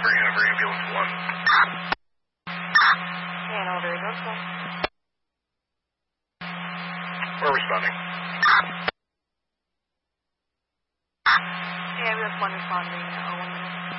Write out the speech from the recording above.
Hanover Ambulance 1. Hanover, okay. We're responding. Ambulance 1 responding, 1 minute.